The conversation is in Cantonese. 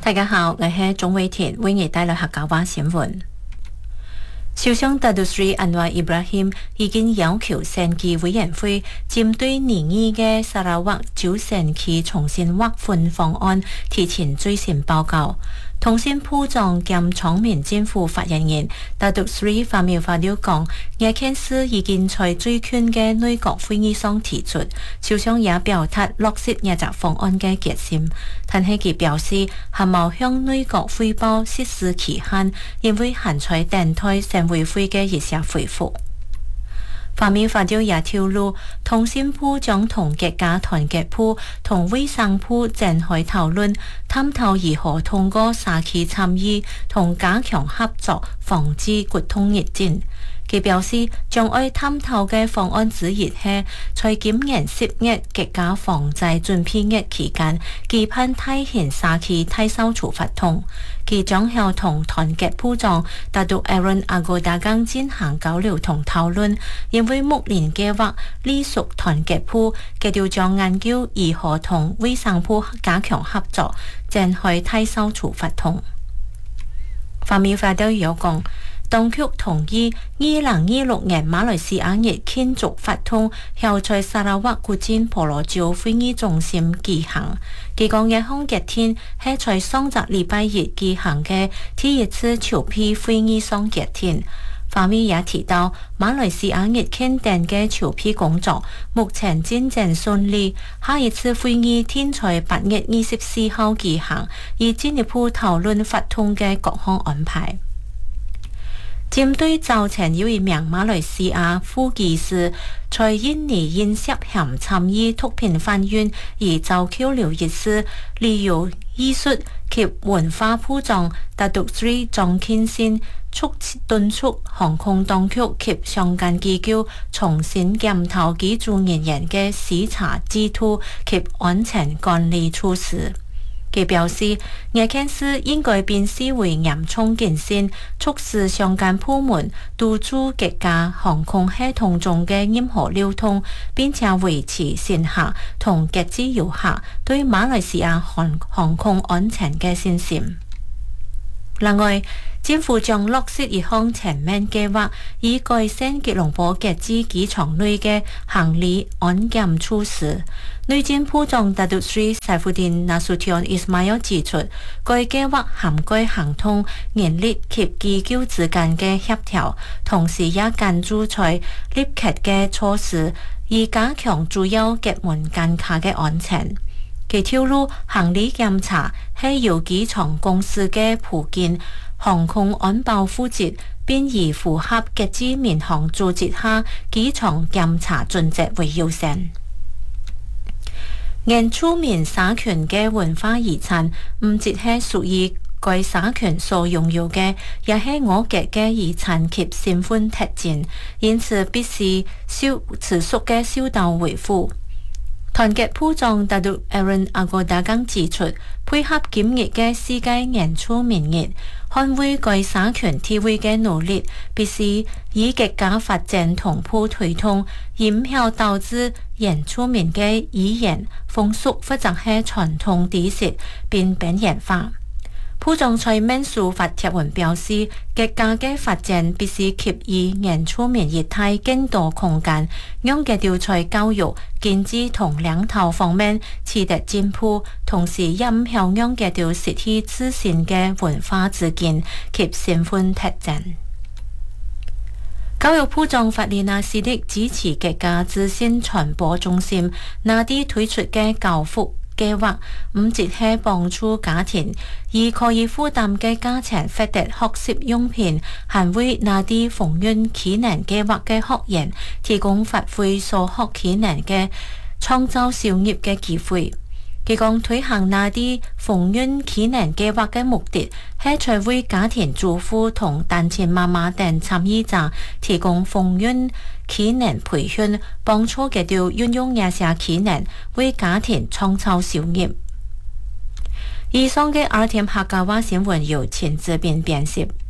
大家好，我係鍾偉田，為你帶來客家話新聞。首相達杜斯里安華伊布拉欣已經要求選舉委員會針對擬議嘅沙拉越州選區重新劃分方案提前最新報告。通訊部長兼昌明政府發言人達杜斯里發表講，這件事已經在最近嘅內閣會議上提出，首相也表達落實這隻方案嘅決心，但係佢表示還冇向內閣匯報實施期限，因為還在等待選委會嘅一些回覆。發表也透露，通訊部將同國家團結部同衛生部展開討論，探討如何通過社區參與同加強合作，防止骨痛熱症。佢表示，將愛探討嘅方案之一係在今年10月國家防災準備月期間，期盼大型社區太掃除發通。佢將向同團結部長達到 Aaron 阿哥大江進行交流同討論，因為目前計劃隸屬團結部，佢就將研究如何同衛生部加強合作，展開太掃除發通。發表有講，當局同意2026年馬來西亞日慶祝發通，後在沙拉越古晉婆羅洲會議中心舉行。佢講嘅項決定係在上個禮拜日舉行嘅第一次籌備會議上決定。發表也提到，馬來西亞日慶典嘅籌備工作目前進展順利，下一次會議定在8月24號舉行，以進一步討論發通嘅各項安排。針對早前有一名馬來西亞副技師在印尼因涉嫌參與毒品販運而遭扣留一事，旅遊藝術及文化部長達杜斯里莊慶信敦促航空當局及相關機構重新檢討機組人員嘅視察制度及安全管理措施。佢表示，這件事應該被視為嚴重警示，促使相關部門督促各家航空系統中嘅任何流通，並且維持乘客同國際遊客對馬來西亞航空安全嘅信心。另外，政府將落實一項全面計劃，以改善吉隆坡國際機場內嘅行李安檢措施。內政部長達杜斯里賽夫丁納蘇提安伊斯邁爾指出，該計劃涵蓋行通、人力及機構之間嘅協調，同時也關注在立刻嘅措施，以加強主要國門關卡嘅安全。佢透露，行李檢查係由機場公司嘅普建航空安保負責，並以符合國際民航組織下機場檢查準則為優先。原住民社群嘅文化遺產唔只係屬於該社群所擁有嘅，也係我國嘅遺產及身份特徵，因此必須持續嘅修道維護。團結部長達杜 Aaron 阿哥大江指出，配合今日嘅世界原住民日，捍衛該社群地位嘅努力，必須以國家發展同步推動，有效導致原住民嘅語言、風俗或者係傳統知識變本源化。部長在面書發帖文表示，國家嘅發展必須給予原住民業態更多空間，讓佢哋在教育、經濟同兩頭方面取得進步，同時也唔想讓佢哋失去自身嘅文化自見及身份特徵。教育部長法里納斯的支持國家資訊傳播中心那啲推出嘅教福計劃唔只係幫助家庭，而可以負擔嘅價錢獲得學習用品，還為那啲豐潤技能計劃嘅學員提供發揮所學技能嘅創造就業嘅機會。佢講推行那啲豐潤技能計劃嘅目的係在為家庭主婦同單親媽媽等參與者提供豐潤技能培訓，幫助佢哋運用這些技能為家庭創造就業。以上嘅RTM客家話新聞由陳志斌編輯。